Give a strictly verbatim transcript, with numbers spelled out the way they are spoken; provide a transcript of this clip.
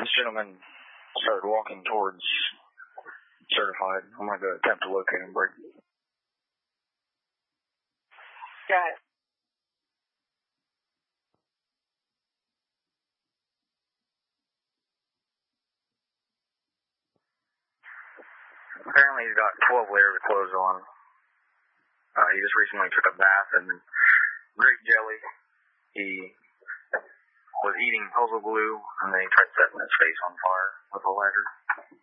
this gentleman started walking towards Certified. I'm going to attempt to locate him, Brady. Got it. Apparently he's got twelve layers of clothes on. Uh, he just recently took a bath in grape jelly. He was eating puzzle glue, and then he tried setting his face on fire with a lighter.